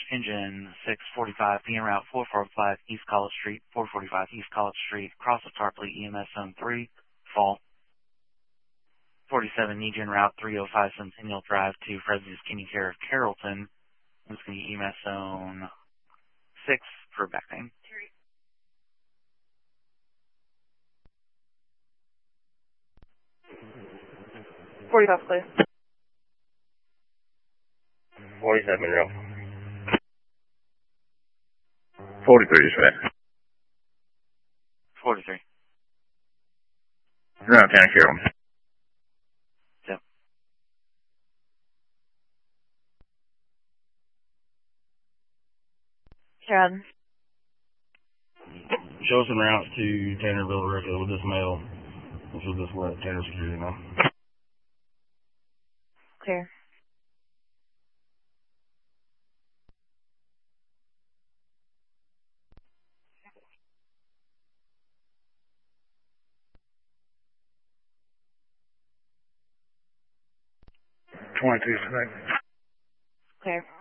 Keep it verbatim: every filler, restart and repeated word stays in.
engine six forty-five, P M route four forty-five East College Street, four forty-five East College Street, cross of Tarpley, E M S zone three, fall. forty-seven Negen route three oh five Centennial Drive to Fresno's Kidney Care of Carrollton. It's going to be E M S zone six for back name. forty-five, clear. forty-seven, Monroe. forty-three is right. forty-three. No, County Carroll. Yep. Chad. Show us some routes to Tannerville directly with this mail. This will just let Tanner Security know. Clear. twenty-two, right? Clear.